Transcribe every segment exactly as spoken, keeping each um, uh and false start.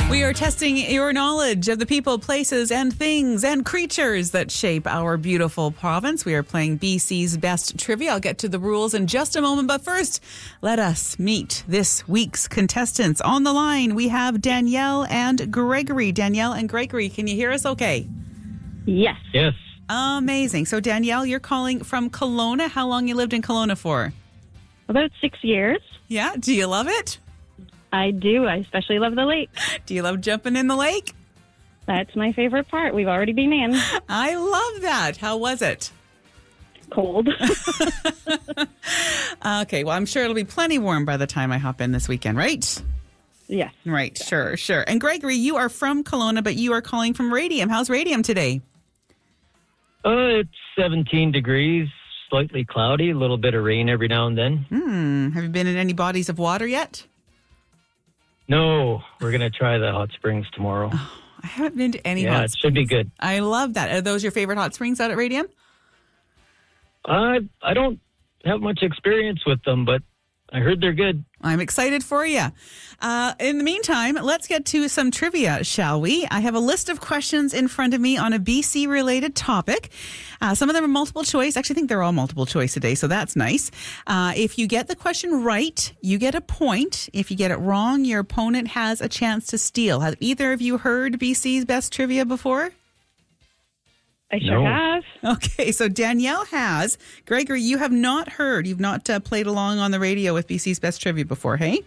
We are testing your knowledge of the people, places, and things and creatures that shape our beautiful province. We are playing B C's Best Trivia. I'll get to the rules in just a moment, but first, let us meet this week's contestants. On the line, we have Danielle and Gregory. Danielle and Gregory, can you hear us okay? Yes. Yes. Amazing. So, Danielle, you're calling from Kelowna. How long you lived in Kelowna for? About six years. Yeah. Do you love it? I do. I especially love the lake. Do you love jumping in the lake? That's my favorite part. We've already been in. I love that. How was it? Cold. Okay, well, I'm sure it'll be plenty warm by the time I hop in this weekend, right? Yes. Right, sure, sure. And Gregory, you are from Kelowna, but you are calling from Radium. How's Radium today? Uh, it's seventeen degrees, slightly cloudy, a little bit of rain every now and then. Hmm. Have you been in any bodies of water yet? No, we're going to try the hot springs tomorrow. I haven't been to any yeah, hot it springs. should be good. I love that. Are those your favorite hot springs out at Radium? Uh, I don't have much experience with them, but I heard they're good. I'm excited for you. Uh, in the meantime, let's get to some trivia, shall we? I have a list of questions in front of me on a B C-related topic. Uh, some of them are multiple choice. Actually, I think they're all multiple choice today, so that's nice. Uh, if you get the question right, you get a point. If you get it wrong, your opponent has a chance to steal. Have either of you heard B C's Best Trivia before? I sure No. have. Okay, so Danielle has. Gregory, you have not heard. You've not uh, played along on the radio with B C's Best Trivia before, hey?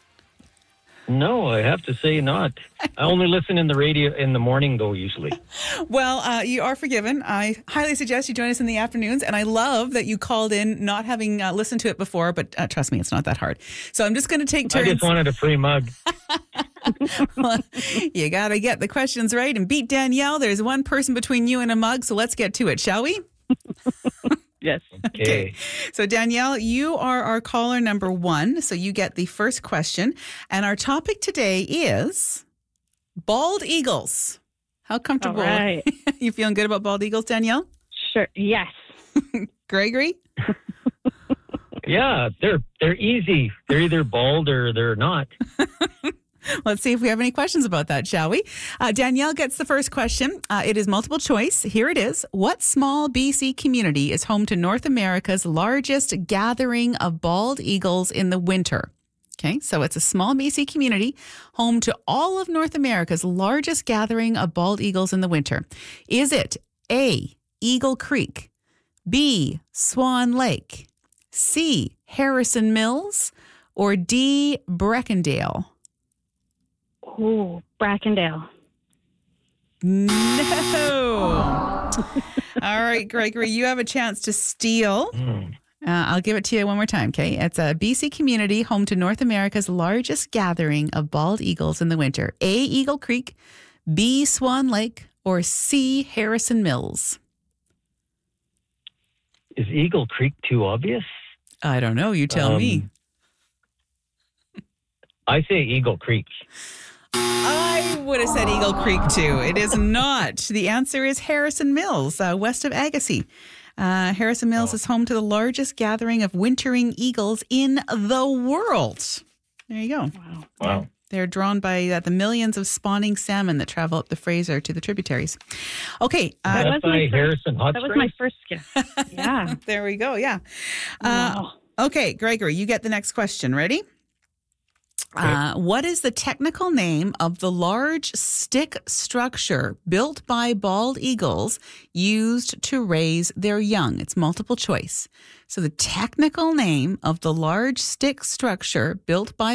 No, I have to say not. I only listen in the radio in the morning, though, usually. Well, uh, you are forgiven. I highly suggest you join us in the afternoons. And I love that you called in not having uh, listened to it before, but uh, trust me, it's not that hard. So I'm just going to take turns. I just wanted a free mug. Well, you got to get the questions right and beat Danielle. There's one person between you and a mug, so let's get to it, shall we? Yes. Okay. So, Danielle, you are our caller number one. So you get the first question. And our topic today is bald eagles. How comfortable? All right. You feeling good about bald eagles, Danielle? Sure. Yes. Gregory? Yeah, they're they're easy. They're either bald or they're not. Let's see if we have any questions about that, shall we? Uh, Danielle gets the first question. Uh, it is multiple choice. Here it is. What small B C community is home to North America's largest gathering of bald eagles in the winter? Okay, so it's a small B C community home to all of North America's largest gathering of bald eagles in the winter. Is it A, Eagle Creek, B, Swan Lake, C, Harrison Mills, or D, Breckendale? Oh, Brackendale. No. All right, Gregory, you have a chance to steal. Mm. Uh, I'll give it to you one more time, okay? It's a B C community home to North America's largest gathering of bald eagles in the winter. A, Eagle Creek, B, Swan Lake, or C, Harrison Mills? Is Eagle Creek too obvious? I don't know. You tell Um, me. I say Eagle Creek. I would have said Eagle Creek, too. It is not. The answer is Harrison Mills, uh, west of Agassiz. Uh, Harrison Mills Oh. is home to the largest gathering of wintering eagles in the world. There you go. Wow. Wow. They're drawn by uh, the millions of spawning salmon that travel up the Fraser to the tributaries. Okay. Uh, That That's was my by first- Harrison Hot That was my Springs? first guess. Yeah. there we go. Yeah. Uh, Wow. Okay, Gregory, you get the next question. Ready? Uh, what is the technical name of the large stick structure built by bald eagles used to raise their young? It's multiple choice. So the technical name of the large stick structure built by